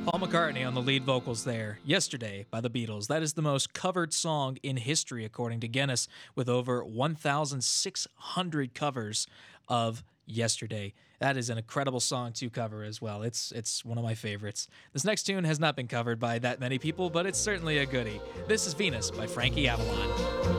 Paul McCartney on the lead vocals there, Yesterday by the Beatles. That is the most covered song in history, according to Guinness, with over 1,600 covers of Yesterday. That is an incredible song to cover as well. It's one of my favorites. This next tune has not been covered by that many people, but it's certainly a goodie. This is Venus by Frankie Avalon.